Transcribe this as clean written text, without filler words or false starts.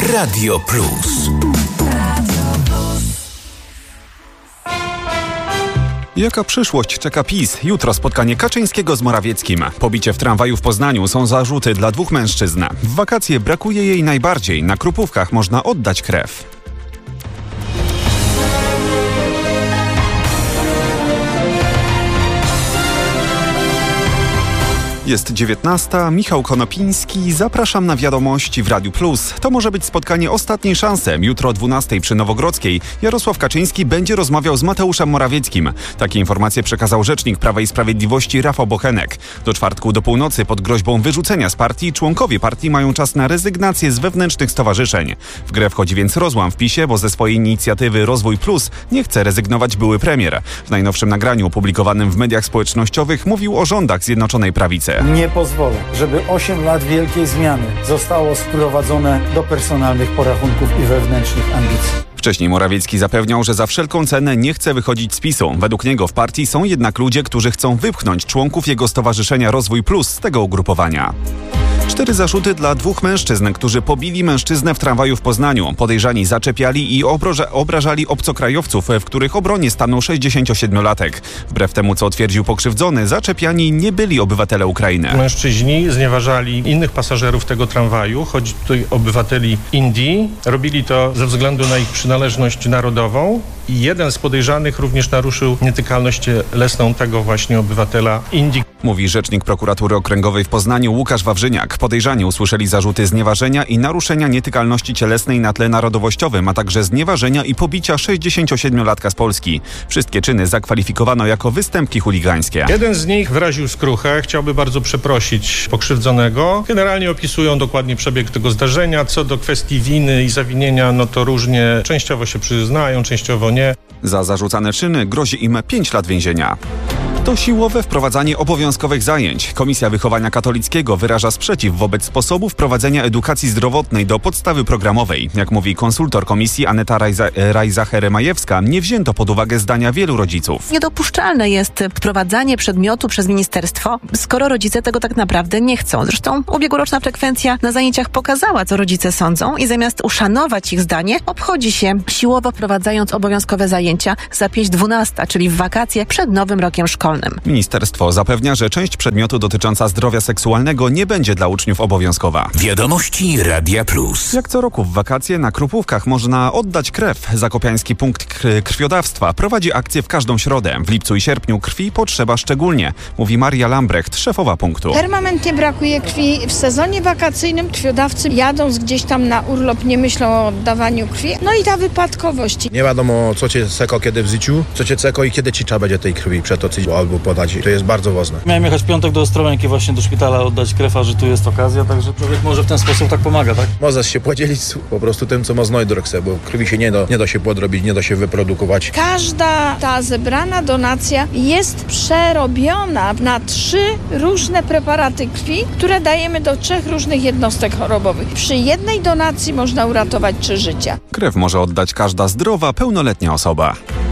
Radio Plus. Jaka przyszłość czeka PiS? Jutro spotkanie Kaczyńskiego z Morawieckim. Pobicie w tramwaju w Poznaniu są zarzuty dla dwóch mężczyzn. W wakacje brakuje jej najbardziej. Na Krupówkach można oddać krew. Jest 19. Michał Konopiński. Zapraszam na wiadomości w Radiu Plus. To może być spotkanie ostatniej szansy. Jutro o 12 przy Nowogrodzkiej Jarosław Kaczyński będzie rozmawiał z Mateuszem Morawieckim. Takie informacje przekazał rzecznik Prawa i Sprawiedliwości Rafał Bochenek. Do czwartku do północy pod groźbą wyrzucenia z partii członkowie partii mają czas na rezygnację z wewnętrznych stowarzyszeń. W grę wchodzi więc rozłam w PiSie, bo ze swojej inicjatywy Rozwój Plus nie chce rezygnować były premier. W najnowszym nagraniu opublikowanym w mediach społecznościowych mówił o rządach Zjednoczonej Prawicy. Nie pozwolę, żeby 8 lat wielkiej zmiany zostało sprowadzone do personalnych porachunków i wewnętrznych ambicji. Wcześniej Morawiecki zapewniał, że za wszelką cenę nie chce wychodzić z PiS-u. Według niego w partii są jednak ludzie, którzy chcą wypchnąć członków jego stowarzyszenia Rozwój Plus z tego ugrupowania. 4 zarzuty dla dwóch mężczyzn, którzy pobili mężczyznę w tramwaju w Poznaniu. Podejrzani zaczepiali i obrażali obcokrajowców, w których obronie stanął 67-latek. Wbrew temu, co twierdził pokrzywdzony, zaczepiani nie byli obywatele Ukrainy. Mężczyźni znieważali innych pasażerów tego tramwaju, chodzi tutaj o obywateli Indii. Robili to ze względu na ich przynależność narodową i jeden z podejrzanych również naruszył nietykalność cielesną tego właśnie obywatela Indii. Mówi rzecznik prokuratury okręgowej w Poznaniu Łukasz Wawrzyniak. Podejrzani usłyszeli zarzuty znieważenia i naruszenia nietykalności cielesnej na tle narodowościowym, a także znieważenia i pobicia 67-latka z Polski. Wszystkie czyny zakwalifikowano jako występki chuligańskie. Jeden z nich wyraził skruchę, chciałby bardzo przeprosić pokrzywdzonego. Generalnie opisują dokładnie przebieg tego zdarzenia. Co do kwestii winy i zawinienia, no to różnie, częściowo się przyznają, częściowo nie. Za zarzucane czyny grozi im 5 lat więzienia. To siłowe wprowadzanie obowiązkowych zajęć. Komisja Wychowania Katolickiego wyraża sprzeciw wobec sposobu wprowadzenia edukacji zdrowotnej do podstawy programowej. Jak mówi konsultor komisji Aneta Rajza-Heremajewska, nie wzięto pod uwagę zdania wielu rodziców. Niedopuszczalne jest wprowadzanie przedmiotu przez ministerstwo, skoro rodzice tego tak naprawdę nie chcą. Zresztą ubiegłoroczna frekwencja na zajęciach pokazała, co rodzice sądzą i zamiast uszanować ich zdanie, obchodzi się siłowo wprowadzając obowiązkowe zajęcia za 5:12, czyli w wakacje przed nowym rokiem szkolnym. Ministerstwo zapewnia, że część przedmiotu dotycząca zdrowia seksualnego nie będzie dla uczniów obowiązkowa. Wiadomości Radia Plus. Jak co roku w wakacje na Krupówkach można oddać krew. Zakopiański punkt krwiodawstwa prowadzi akcję w każdą środę. W lipcu i sierpniu krwi potrzeba szczególnie, mówi Maria Lambrecht, szefowa punktu. Permanentnie brakuje krwi. W sezonie wakacyjnym krwiodawcy jadąc gdzieś tam na urlop nie myślą o oddawaniu krwi. No i ta wypadkowość. Nie wiadomo, co cię seko kiedy w życiu, co cię seko i kiedy ci trzeba będzie tej krwi przetoczyć albo podać. To jest bardzo ważne. Miałem jechać w piątek do Ostrołęki właśnie do szpitala oddać krew, a że tu jest okazja, także człowiek może w ten sposób tak pomaga, tak? Możesz się podzielić po prostu tym, co ma znajdę, bo krwi się nie da się podrobić, nie da się wyprodukować. Każda ta zebrana donacja jest przerobiona na 3 różne preparaty krwi, które dajemy do 3 różnych jednostek chorobowych. Przy jednej donacji można uratować 3 życia. Krew może oddać każda zdrowa, pełnoletnia osoba.